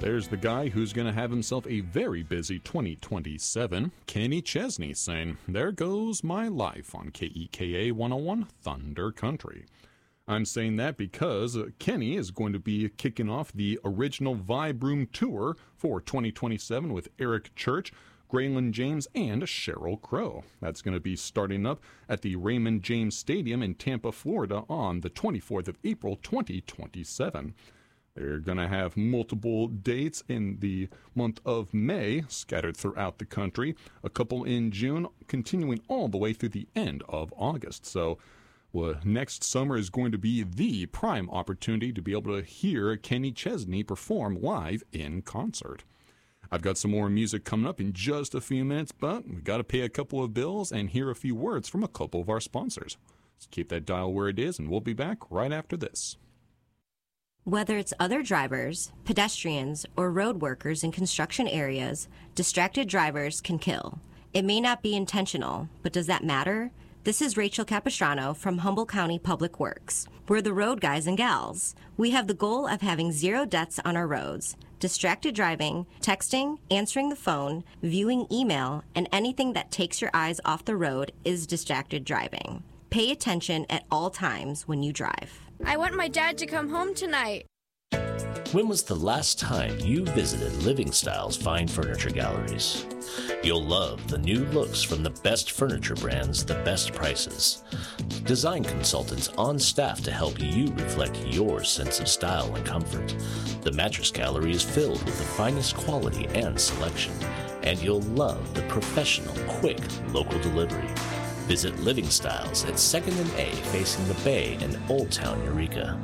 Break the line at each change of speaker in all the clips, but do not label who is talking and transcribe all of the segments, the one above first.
There's the guy who's going to have himself a very busy 2027, Kenny Chesney, saying, "There goes my life" on KEKA 101 Thunder Country. I'm saying that because Kenny is going to be kicking off the original Vibe Room Tour for 2027 with Eric Church, Graylin James, and Sheryl Crow. That's going to be starting up at the Raymond James Stadium in Tampa, Florida on the 24th of April, 2027. They're going to have multiple dates in the month of May scattered throughout the country, a couple in June, continuing all the way through the end of August. So next summer is going to be the prime opportunity to be able to hear Kenny Chesney perform live in concert. I've got some more music coming up in just a few minutes, but we got to pay a couple of bills and hear a few words from a couple of our sponsors. So keep that dial where it is, and we'll be back right after this.
Whether it's other drivers, pedestrians, or road workers in construction areas, distracted drivers can kill. It may not be intentional, but does that matter? This is Rachel Capistrano from Humboldt County Public Works. We're the road guys and gals. We have the goal of having 0 deaths on our roads. Distracted driving, texting, answering the phone, viewing email, and anything that takes your eyes off the road is distracted driving. Pay attention at all times when you drive.
I want my dad to come home tonight.
When was the last time you visited Living Style's fine furniture galleries? You'll love the new looks from the best furniture brands, the best prices. Design consultants on staff to help you reflect your sense of style and comfort. The mattress gallery is filled with the finest quality and selection. And you'll love the professional, quick, local delivery. Visit Living Styles at 2nd and A facing the Bay in Old Town, Eureka.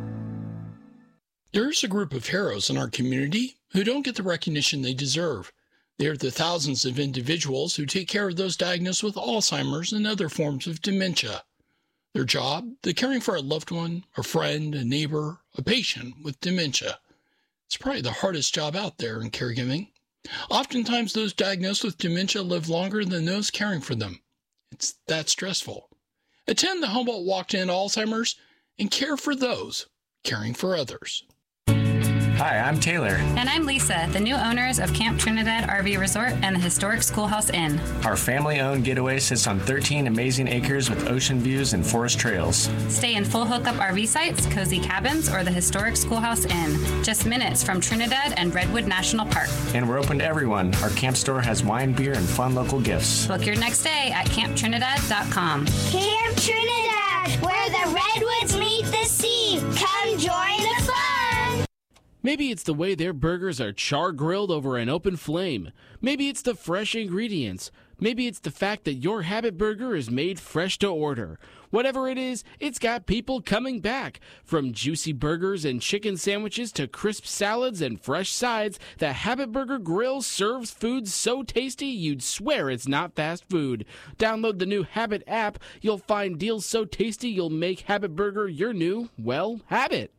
There's a group of heroes in our community who don't get the recognition they deserve. They are the thousands of individuals who take care of those diagnosed with Alzheimer's and other forms of dementia. Their job, the caring for a loved one, a friend, a neighbor, a patient with dementia. It's probably the hardest job out there in caregiving. Oftentimes those diagnosed with dementia live longer than those caring for them. It's that stressful. Attend the Humboldt Walk to End Alzheimer's and care for those caring for others.
Hi, I'm Taylor.
And I'm Lisa, the new owners of Camp Trinidad RV Resort and the historic Schoolhouse Inn.
Our family-owned getaway sits on 13 amazing acres with ocean views and forest trails.
Stay in full hookup RV sites, cozy cabins, or the historic Schoolhouse Inn, just minutes from Trinidad and Redwood National Park.
And we're open to everyone. Our camp store has wine, beer, and fun local gifts.
Book your next day at camptrinidad.com.
Camp Trinidad, where the redwoods meet the sea. Come join the fun.
Maybe it's the way their burgers are char-grilled over an open flame. Maybe it's the fresh ingredients. Maybe it's the fact that your Habit Burger is made fresh to order. Whatever it is, it's got people coming back. From juicy burgers and chicken sandwiches to crisp salads and fresh sides, the Habit Burger Grill serves food so tasty you'd swear it's not fast food. Download the new Habit app. You'll find deals so tasty you'll make Habit Burger your new, well, habit.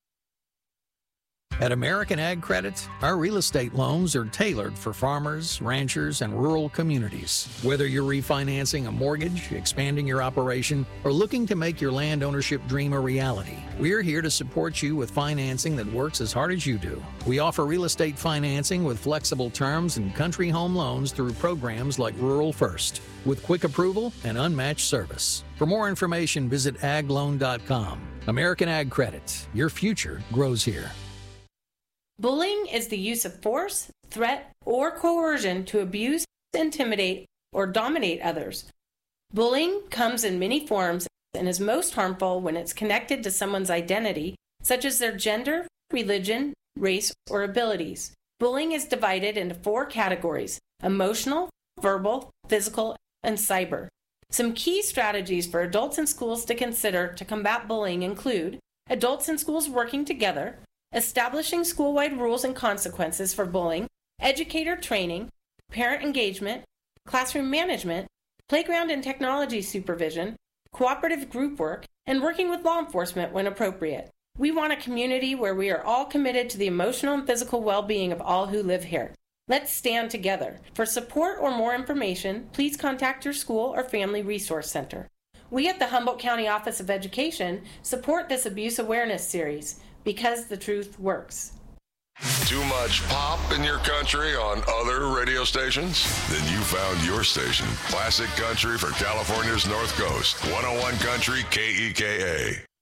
At American Ag Credit, our real estate loans are tailored for farmers, ranchers, and rural communities. Whether you're refinancing a mortgage, expanding your operation, or looking to make your land ownership dream a reality, we're here to support you with financing that works as hard as you do. We offer real estate financing with flexible terms and country home loans through programs like Rural First, with quick approval and unmatched service. For more information, visit agloan.com. American Ag Credit. Your future grows here.
Bullying is the use of force, threat, or coercion to abuse, intimidate, or dominate others. Bullying comes in many forms and is most harmful when it's connected to someone's identity, such as their gender, religion, race, or abilities. Bullying is divided into 4 categories: emotional, verbal, physical, and cyber. Some key strategies for adults in schools to consider to combat bullying include adults in schools working together, establishing school-wide rules and consequences for bullying, educator training, parent engagement, classroom management, playground and technology supervision, cooperative group work, and working with law enforcement when appropriate. We want a community where we are all committed to the emotional and physical well-being of all who live here. Let's stand together. For support or more information, please contact your school or family resource center. We at the Humboldt County Office of Education support this abuse awareness series, because the truth works.
Too much pop in your country on other radio stations? Then you found your station. Classic Country for California's North Coast. 101 Country KEKA.